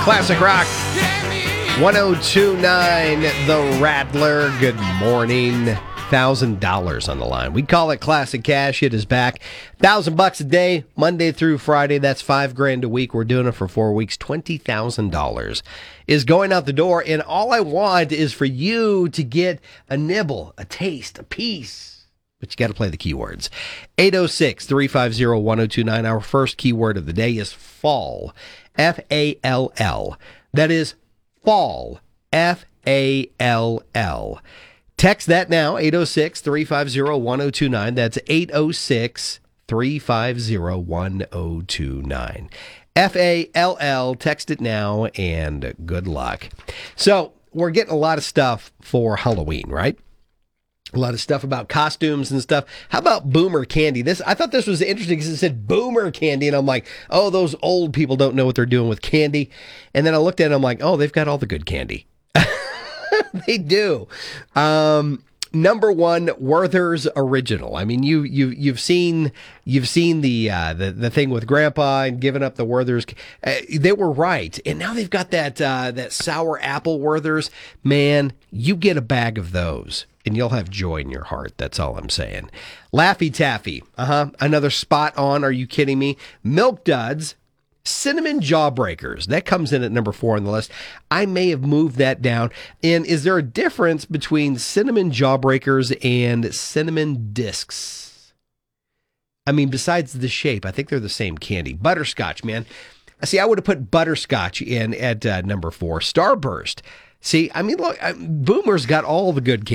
Classic Rock 1029, The Rattler. Good morning. $1,000 on the line. We call it Classic Cash. It is back. $1,000 a day, Monday through Friday. That's $5,000 a week. We're doing it for 4 weeks. $20,000 is going out the door. And all I want is for you to get a nibble, a taste, a piece. But you got to play the keywords. 806-350-1029. Our first keyword of the day is fall. F-A-L-L. That is fall. F-A-L-L. Text that now, 806-350-1029. That's 806-350-1029. F-A-L-L. Text it now, and good luck. So, we're getting a lot of stuff for Halloween, right? A lot of stuff about costumes and stuff. How about boomer candy? I thought this was interesting because it said boomer candy, and I'm like, oh, those old people don't know what they're doing with candy. And then I looked at it, I'm like, oh, they've got all the good candy. They do. Number one, Werther's Original. I mean, you've seen the thing with Grandpa and giving up the Werther's. They were right, and now they've got that sour apple Werther's. Man, you get a bag of those, and you'll have joy in your heart. That's all I'm saying. Laffy Taffy. Another spot on. Are you kidding me? Milk Duds. Cinnamon Jawbreakers. That comes in at number 4 on the list. I may have moved that down. And is there a difference between Cinnamon Jawbreakers and Cinnamon Discs? I mean, besides the shape, I think they're the same candy. Butterscotch, man. See, I would have put Butterscotch in at number 4. Starburst. See, I mean, look, Boomer's got all the good candy.